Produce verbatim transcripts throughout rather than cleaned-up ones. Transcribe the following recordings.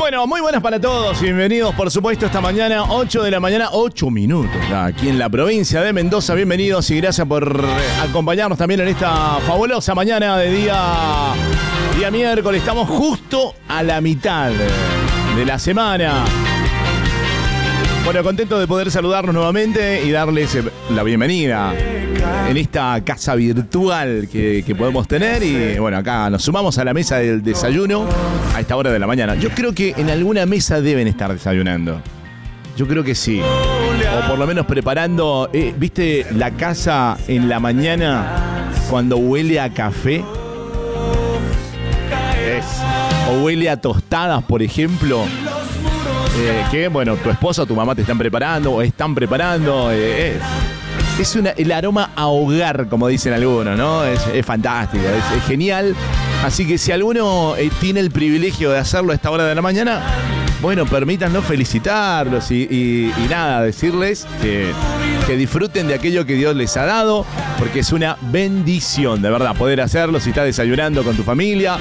Bueno, muy buenas para todos y bienvenidos, por supuesto, esta mañana, ocho de la mañana, ocho minutos, aquí en la provincia de Mendoza. Bienvenidos y gracias por acompañarnos también en esta fabulosa mañana de día, día miércoles. Estamos justo a la mitad de la semana. Bueno, contento de poder saludarnos nuevamente y darles la bienvenida en esta casa virtual que, que podemos tener. Y bueno, acá nos sumamos a la mesa del desayuno a esta hora de la mañana. Yo creo que en alguna mesa deben estar desayunando. Yo creo que sí. O por lo menos preparando, eh, ¿viste la casa en la mañana cuando huele a café? Es. O huele a tostadas, por ejemplo. Eh, que, bueno, tu esposa o tu mamá te están preparando o están preparando. Eh, es es una, el aroma a hogar, como dicen algunos, ¿no? Es, es fantástico, es, es genial. Así que si alguno eh, tiene el privilegio de hacerlo a esta hora de la mañana, bueno, permítanos felicitarlos y, y, y nada, decirles que, que disfruten de aquello que Dios les ha dado, porque es una bendición, de verdad, poder hacerlo si estás desayunando con tu familia.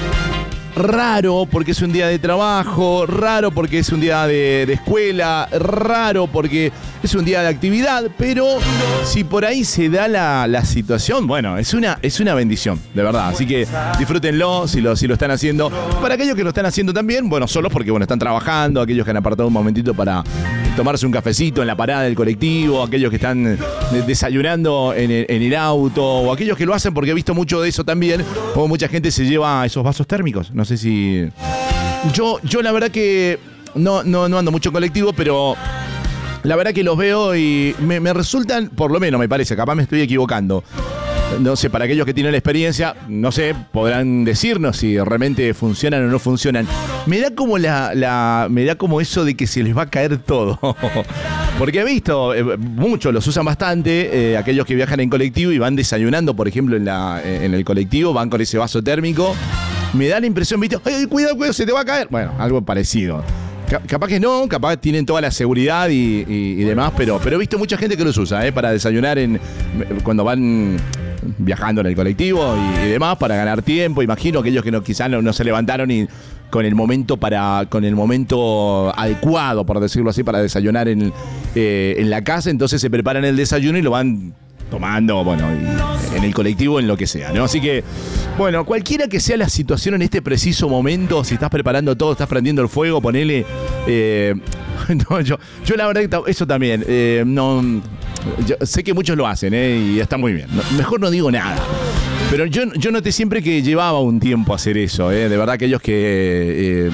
Raro porque es un día de trabajo, raro porque es un día de, de escuela, raro porque es un día de actividad, pero si por ahí se da la, la situación, bueno, es una, es una bendición, de verdad. Así que disfrútenlo si lo, si lo están haciendo. Para aquellos que lo están haciendo también, bueno, solos porque bueno, están trabajando, aquellos que han apartado un momentito para tomarse un cafecito en la parada del colectivo, aquellos que están desayunando en el, en el auto, o aquellos que lo hacen porque he visto mucho de eso también, como mucha gente se lleva esos vasos térmicos. No sé si... Yo, yo la verdad que no, no, no ando mucho en colectivo, pero la verdad que los veo y me, me resultan, por lo menos me parece, capaz me estoy equivocando. No sé, para aquellos que tienen la experiencia, no sé, podrán decirnos si realmente funcionan o no funcionan. Me da como la, la me da como eso de que se les va a caer todo. Porque he visto, eh, muchos los usan bastante, eh, aquellos que viajan en colectivo y van desayunando, por ejemplo, en, la, en el colectivo, van con ese vaso térmico. Me da la impresión, ¿viste? Ay, cuidado, cuidado, se te va a caer. Bueno, algo parecido. Capaz que no, capaz tienen toda la seguridad y, y, y demás, pero, pero he visto mucha gente que los usa, ¿eh? Para desayunar en cuando van viajando en el colectivo y, y demás, para ganar tiempo. Imagino aquellos que no, quizás no, no se levantaron y con el momento para con el momento adecuado, por decirlo así, para desayunar en, eh, en la casa, entonces se preparan el desayuno y lo van tomando, bueno, y en el colectivo, en lo que sea, ¿no? Así que, bueno, cualquiera que sea la situación en este preciso momento, si estás preparando todo, estás prendiendo el fuego, ponele... Eh, no, yo, yo la verdad que eso también, eh, no... Yo sé que muchos lo hacen, ¿eh? Y está muy bien. No, mejor no digo nada. Pero yo, yo noté siempre que llevaba un tiempo hacer eso, ¿eh? De verdad, aquellos que... Eh,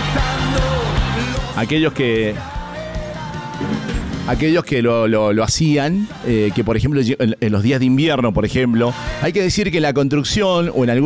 aquellos que... Aquellos que lo, lo, lo hacían, eh, que por ejemplo en, en los días de invierno, por ejemplo, hay que decir que en la construcción o en algún